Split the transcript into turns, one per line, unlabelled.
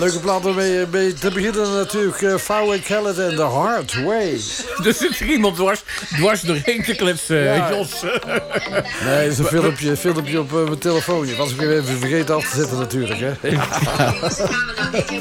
Leuke plaat om mee te beginnen natuurlijk. Foul and Khaled en The Hard Way.
Er zit er iemand dwars doorheen te kletsen, Jos.
Nee, dat is een filmpje op mijn telefoontje. Was ik weer even vergeten af te zetten natuurlijk, hè. Ja.